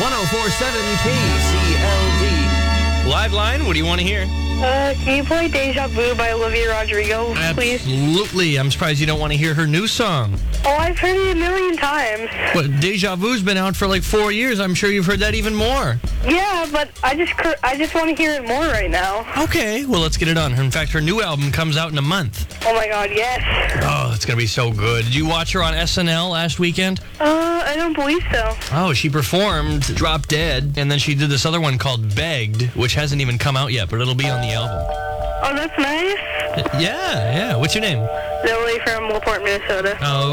1047 KCLD. Live line, what do you want to hear? Can you play Deja Vu by Olivia Rodrigo, please? Absolutely. I'm surprised you don't want to hear her new song. Oh, I've heard it a million times. But Deja Vu's been out for like 4 years. I'm sure you've heard that even more. Yeah, but I just want to hear it more right now. Okay, well, let's get it on. In fact, her new album comes out in a month. Oh my god, yes. Oh, it's going to be so good. Did you watch her on SNL last weekend? I don't believe so. Oh, she performed Drop Dead, and then she did this other one called Begged, which hasn't even come out yet, but it'll be on the album. Oh, that's nice. Yeah. What's your name? Lily from Laporte, Minnesota. Oh,